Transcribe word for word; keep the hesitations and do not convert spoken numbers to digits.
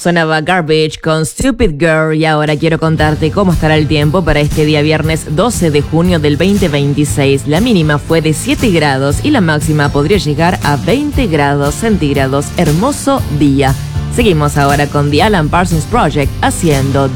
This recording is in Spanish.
Sonaba Garbage con Stupid Girl y ahora quiero contarte cómo estará el tiempo para este día viernes doce de junio del veinte veintiséis. La mínima fue de siete grados y la máxima podría llegar a veinte grados centígrados. Hermoso día. Seguimos ahora con The Alan Parsons Project haciendo